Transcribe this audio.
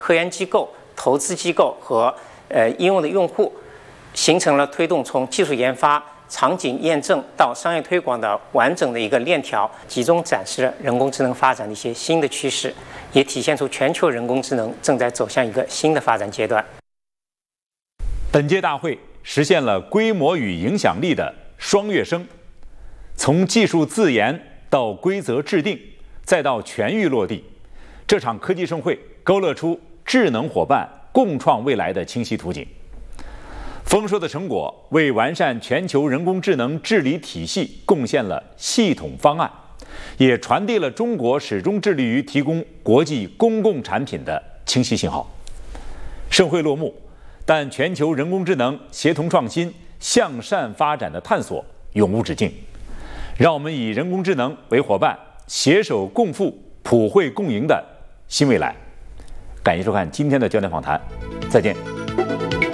科研机构、投资机构和应用的用户，形成了推动从技术研发、场景验证到商业推广的完整的一个链条，集中展示了人工智能发展的一些新的趋势，也体现出全球人工智能正在走向一个新的发展阶段。 本届大会实现了规模与影响力的双跃升，从技术自研到规则制定，再到全域落地，这场科技盛会勾勒出智能伙伴共创未来的清晰图景。丰硕的成果为完善全球人工智能治理体系贡献了系统方案，也传递了中国始终致力于提供国际公共产品的清晰信号。盛会落幕，但全球人工智能协同创新、向善发展的探索永无止境。让我们以人工智能为伙伴，携手共赴普惠共赢的新未来。感谢收看今天的焦点访谈，再见。